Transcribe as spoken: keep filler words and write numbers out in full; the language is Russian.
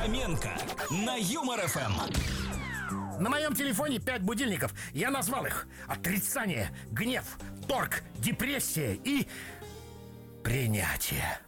Фоменко на Юмор эф эм. На моем телефоне пять будильников. Я назвал их: отрицание, гнев, торг, депрессия и принятие.